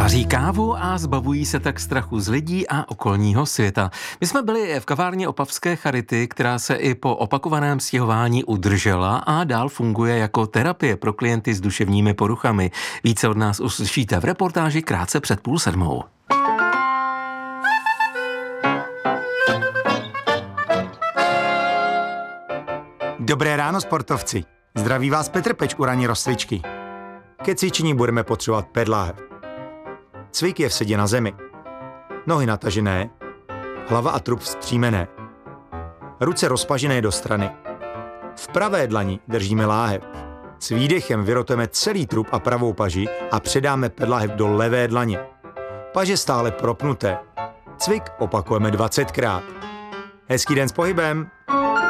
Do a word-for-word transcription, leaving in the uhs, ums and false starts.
Vaří kávu a zbavují se tak strachu z lidí a okolního světa. My jsme byli v kavárně Opavské Charity, která se i po opakovaném stěhování udržela a dál funguje jako terapie pro klienty s duševními poruchami. Více od nás uslyšíte v reportáži krátce před půl sedmou. Dobré ráno, sportovci. Zdraví vás Petr Peč u ranní rozcvičky. Ke cvičení budeme potřebovat pět láhev. Cvik je v sedě na zemi. Nohy natažené, hlava a trup vzpřímené. Ruce rozpažené do strany. V pravé dlani držíme láhev. S výdechem vyrotujeme celý trup a pravou paži a předáme pět láhev do levé dlaně. Paže stále propnuté. Cvik opakujeme dvacetkrát. Hezký den s pohybem!